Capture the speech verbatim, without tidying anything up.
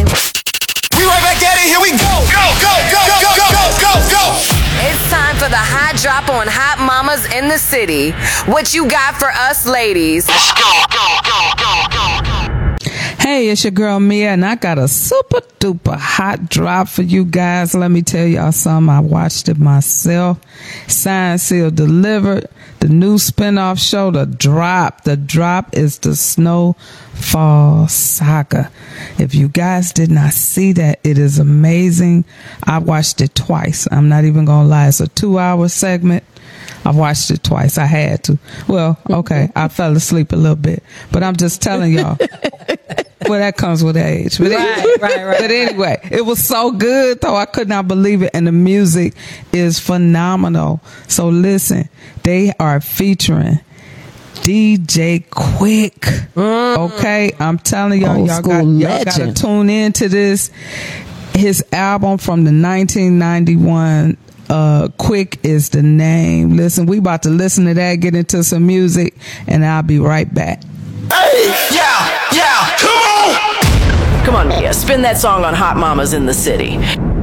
time. We right back at it. Here we go. Go, go, go, go, go, go, go, go. It's time for the hot drop on Hot Mamas in the City. What you got for us ladies? Let's go, go, go, go, go, go. Hey, it's your girl Mia, and I got a super duper hot drop for you guys. Let me tell y'all something. I watched it myself. Signed, sealed, delivered. The new spinoff show, The Drop. The Drop is the Snowfall Saga. If you guys did not see that, it is amazing. I watched it twice. I'm not even gonna lie. It's a two-hour segment. I watched it twice. I had to. Well, okay, I fell asleep a little bit, but I'm just telling y'all. Well, that comes with age. But, right, anyway, right, right. but anyway, it was so good, though. I could not believe it. And the music is phenomenal. So listen, they are featuring D J Quick. Mm. Okay, I'm telling y'all, Old y'all school got, y'all got to legend. tune into this. His album from the nineteen ninety-one, uh, Quick is the name. Listen, we about to listen to that, get into some music, and I'll be right back. Hey, yeah, yeah, come on. Come on, Mia, spin that song on Hot Mamas in the City.